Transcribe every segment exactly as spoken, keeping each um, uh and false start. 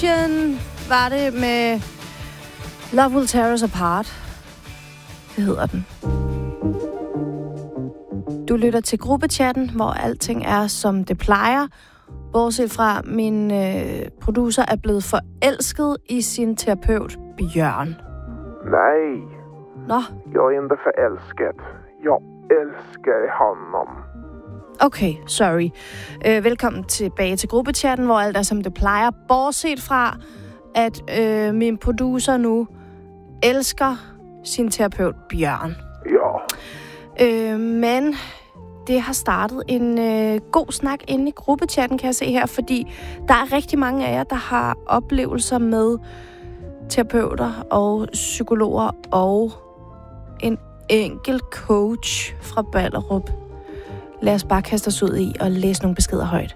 Var det med Love Will Tear Us Apart. Det hedder den. Du lytter til gruppechatten, hvor alting er, som det plejer. Bortset fra, min øh, producer er blevet forelsket i sin terapeut, Bjørn. Nej. Nå. Jag är inte förälskad. Jag älskar honom. Okay, sorry. Øh, velkommen tilbage til gruppechatten, hvor alt er, som det plejer. Bortset fra, at øh, min producer nu elsker sin terapeut, Bjørn. Ja. Øh, men det har startet en øh, god snak inde i gruppechatten, kan jeg se her, fordi der er rigtig mange af jer, der har oplevelser med terapeuter og psykologer og en enkelt coach fra Ballerup. Lad os bare kaste os ud i og læse nogle beskeder højt.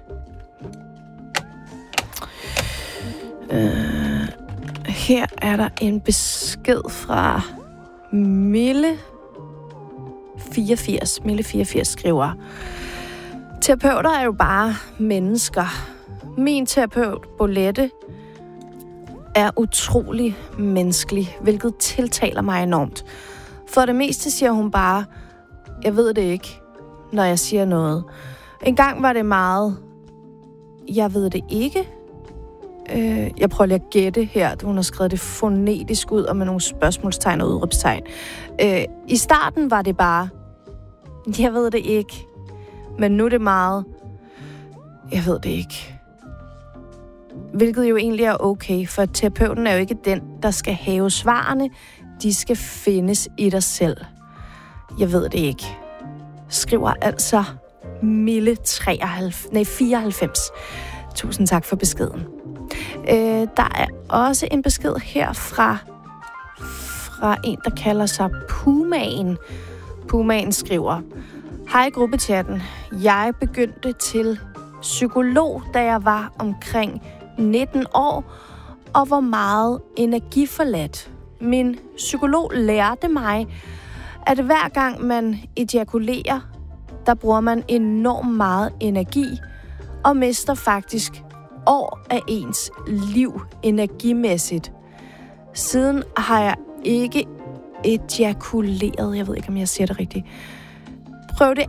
Øh, her er der en besked fra Mille fireogfirs. Mille fireogfirs skriver: terapeuter er jo bare mennesker. Min terapeut, Bolette, er utrolig menneskelig, hvilket tiltaler mig enormt. For det meste siger hun bare, jeg ved det ikke, når jeg siger noget. En gang var det meget, jeg ved det ikke. Øh, jeg prøver lige at gætte her. Hun har skrevet det fonetisk ud og med nogle spørgsmålstegn og udråbstegn. Øh, I starten var det bare, jeg ved det ikke. Men nu er det meget, jeg ved det ikke. Hvilket jo egentlig er okay, for terapeuten er jo ikke den, der skal have svarene. De skal findes i dig selv. Jeg ved det ikke. Skriver altså Mille treoghalvfems, nej, fireoghalvfems. Tusind tak for beskeden. Øh, der er også en besked her fra, fra en, der kalder sig Pumaen. Pumaen skriver: hej gruppechatten. Jeg begyndte til psykolog, da jeg var omkring nitten år, og var meget energiforladt. Min psykolog lærte mig, at hver gang man ejakulerer, der bruger man enormt meget energi, og mister faktisk år af ens liv energimæssigt. Siden har jeg ikke ejakuleret. Jeg ved ikke, om jeg siger det rigtigt. Prøv det